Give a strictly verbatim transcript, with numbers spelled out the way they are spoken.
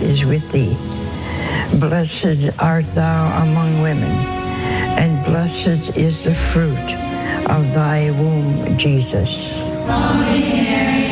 is with thee. Blessed art thou among women, and blessed is the fruit of thy womb, Jesus. Holy Mary,